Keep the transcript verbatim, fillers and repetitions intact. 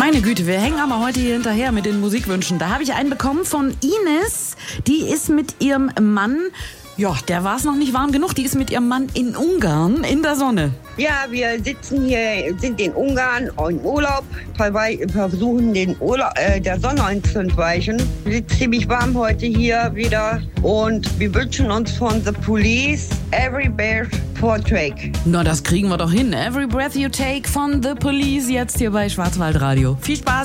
Meine Güte, wir hängen aber heute hier hinterher mit den Musikwünschen. Da habe ich einen bekommen von Ines. Die ist mit ihrem Mann, ja, der war es noch nicht warm genug, die ist mit ihrem Mann in Ungarn in der Sonne. Ja, wir sitzen hier, sind in Ungarn im Urlaub, versuchen den Urlaub, äh, der Sonne zu entweichen. Es ist ziemlich warm heute hier wieder und wir wünschen uns von The Police Every Breath You Take. Na, das kriegen wir doch hin. Every Breath You Take von The Police, jetzt hier bei Schwarzwaldradio. Viel Spaß!